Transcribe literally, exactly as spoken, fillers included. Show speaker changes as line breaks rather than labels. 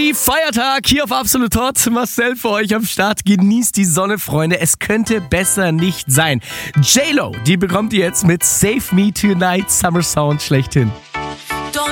Happy Feiertag hier auf Absolut Hot. Marcel für euch am Start. Genießt die Sonne, Freunde. Es könnte besser nicht sein. J-Lo, die bekommt ihr jetzt mit Save Me Tonight, Summer Sound schlechthin.